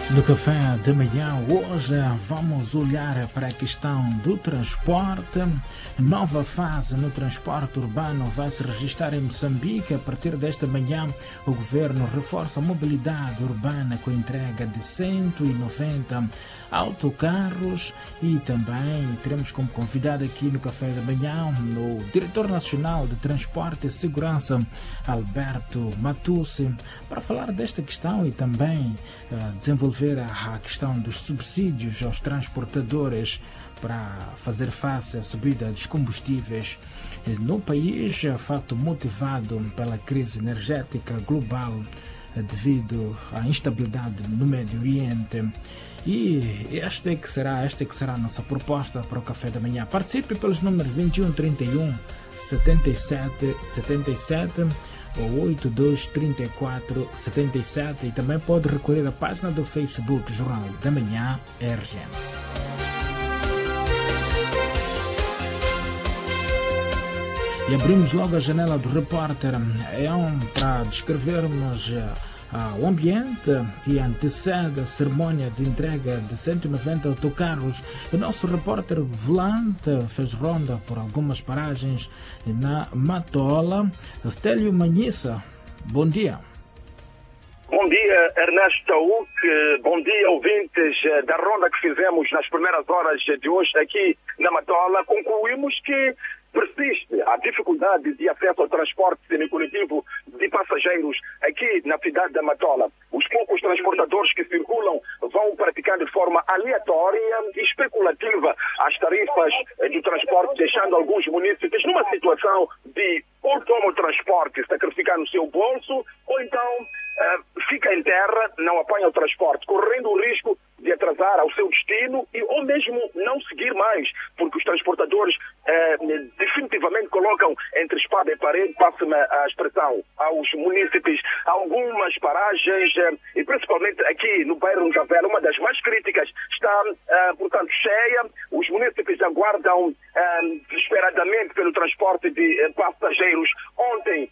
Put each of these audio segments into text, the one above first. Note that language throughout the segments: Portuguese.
No café da manhã, hoje vamos olhar para a questão do transporte. Nova fase no transporte urbano vai se registrar em Moçambique. A partir desta manhã, o governo reforça a mobilidade urbana com a entrega de 190 autocarros e também teremos como convidado aqui no café da manhã o Diretor Nacional de Transporte e Segurança, Alberto Matussi, para falar desta questão e também desenvolver a questão dos subsídios aos transportadores para fazer face à subida dos combustíveis no país, fato motivado pela crise energética global devido à instabilidade no Médio Oriente. E esta é que será a nossa proposta para o café da manhã. Participe pelos números 21 31 77 77 ou 82 34 77 e também pode recorrer à página do Facebook Jornal da Manhã RGM. E abrimos logo a janela do repórter para descrevermos o ambiente que antecede a cerimônia de entrega de 190 autocarros. O nosso repórter volante fez ronda por algumas paragens na Matola. Stélio Manhissa, bom dia. Bom dia, Ernesto Taúque. Bom dia, ouvintes da ronda que fizemos nas primeiras horas de hoje aqui na Matola. Concluímos que persiste a dificuldade de acesso ao transporte semicoletivo de passageiros aqui na cidade da Matola. Os poucos transportadores que circulam vão praticar de forma aleatória e especulativa as tarifas do transporte, deixando alguns munícipes numa situação de ou toma o transporte, sacrificar no seu bolso, ou então fica em terra, não apanha o transporte, correndo o risco de atrasar ao seu destino e ou mesmo não seguir mais, porque os transportadores definitivamente colocam entre espada e parede, passa-me a expressão, aos munícipes algumas paragens e principalmente aqui no bairro Javela, uma das mais críticas, está portanto cheia. Os munícipes aguardam desesperadamente pelo transporte de passageiros. Ontem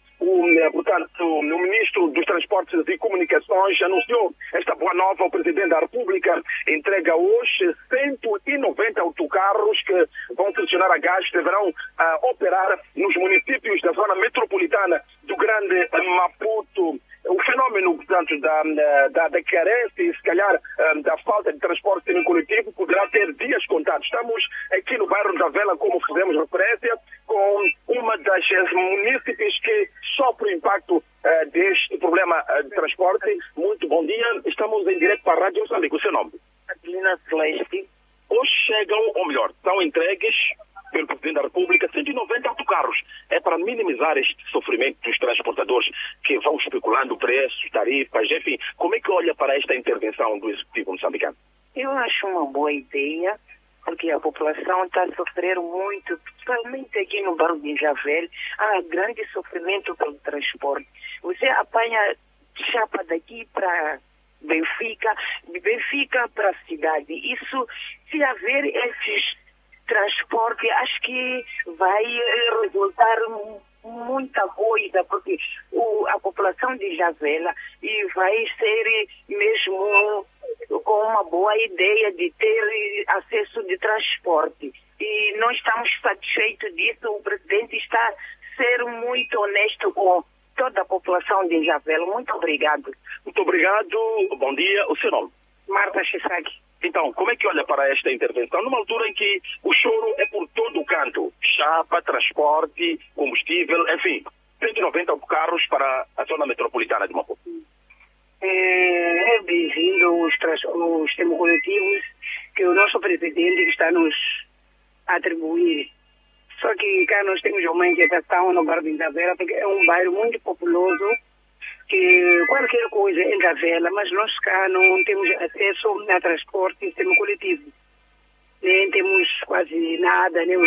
o ministro dos Transportes e Comunicações anunciou esta boa nova ao Presidente da República. Entrega hoje 190 autocarros que vão funcionar a gás, deverão operar nos municípios da zona metropolitana do Grande Maputo. O fenômeno, portanto, da carência e, se calhar, da falta de transporte semicoletivo poderá ter dias contados. Estamos aqui no bairro da Vela, como fizemos referência, com uma das munícipes que sofre o impacto deste problema de transporte. Muito bom dia. Estamos em direto para a Rádio Moçambique. O seu nome? Adelina Celeste. Hoje chegam, ou melhor, são entregues pelo Presidente da República 190 autocarros. É para minimizar este sofrimento dos transportadores que vão especulando preços, tarifas, enfim. Como é que olha para esta intervenção do Executivo moçambicano? Eu acho uma boa ideia, porque a população está a sofrer muito, principalmente aqui no bairro de Javel. Há grande sofrimento pelo transporte. Você apanha chapa daqui para Benfica, de Benfica para a cidade. Isso, se haver esses transporte, acho que vai resultar muita coisa, porque a população de Javela e vai ser mesmo com uma boa ideia de ter acesso de transporte. E nós estamos satisfeitos disso. O presidente está a ser muito honesto com toda a população de Javela. Muito obrigado. Muito obrigado. Bom dia. O seu nome? Marta Chisaki. Então, como é que olha para esta intervenção numa altura em que o choro é por todo o canto? Chapa, transporte, combustível, enfim, 190 carros para a zona metropolitana de Maputo. É bem-vindo os semicoletivos que o nosso presidente está nos atribuir. Só que cá nós temos uma inquietação no bairro de Isabela, porque é um bairro muito populoso, que qualquer coisa entra a vela, mas nós cá não temos acesso a transporte semicoletivo. Nem temos quase nada, nem